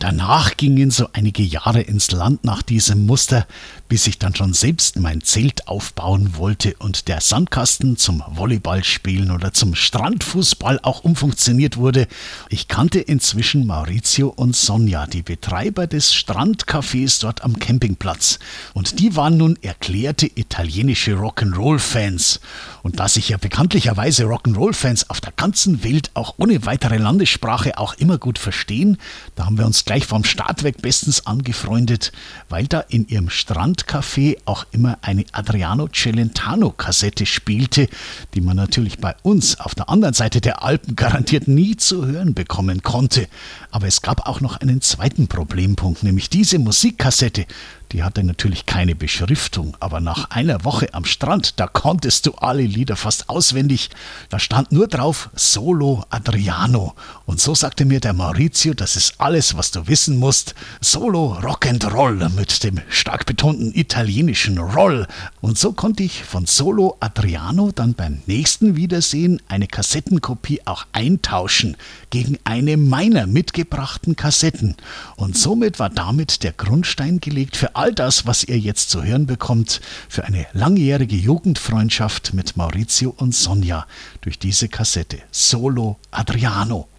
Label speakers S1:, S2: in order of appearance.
S1: Danach gingen so einige Jahre ins Land nach diesem Muster, bis ich dann schon selbst mein Zelt aufbauen wollte und der Sandkasten zum Volleyballspielen oder zum Strandfußball auch umfunktioniert wurde. Ich kannte inzwischen Maurizio und Sonja, die Betreiber des Strandcafés dort am Campingplatz. Und die waren nun erklärte italienische Rock'n'Roll-Fans. Und da sich ja bekanntlicherweise Rock'n'Roll-Fans auf der ganzen Welt auch ohne weitere Landessprache auch immer gut verstehen, da haben wir uns gleich vom Start weg bestens angefreundet, weil da in ihrem Strandcafé auch immer eine Adriano Celentano-Kassette spielte, die man natürlich bei uns auf der anderen Seite der Alpen garantiert nie zu hören bekommen konnte. Aber es gab auch noch einen zweiten Problempunkt, nämlich diese Musikkassette. Die hatte natürlich keine Beschriftung, aber nach einer Woche am Strand, da konntest du alle Lieder fast auswendig. Da stand nur drauf Solo Adriano. Und so sagte mir der Maurizio, das ist alles, was du wissen musst. Solo Rock'n'Roll mit dem stark betonten italienischen Roll. Und so konnte ich von Solo Adriano dann beim nächsten Wiedersehen eine Kassettenkopie auch eintauschen gegen eine meiner mitgebrachten Kassetten. Und somit war damit der Grundstein gelegt für all das, was ihr jetzt zu hören bekommt, für eine langjährige Jugendfreundschaft mit Maurizio und Sonja durch diese Kassette Solo Adriano.